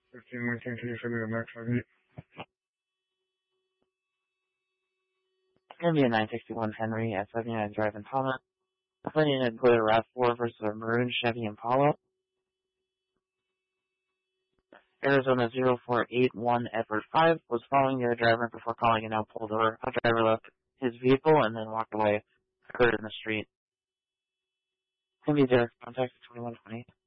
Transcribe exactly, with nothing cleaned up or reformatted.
fifteen Lincoln, can you send me the next I D? It's going to be a nine sixty-one Henry at seventy-nine Drive in Palma. Putting in Toyota RAV four versus a maroon Chevy Impala. Arizona zero four eight one Edward five was following the other driver before calling and now pulled over. A driver left his vehicle and then walked away. Occurred in the street. Can be there. Contact twenty-one twenty.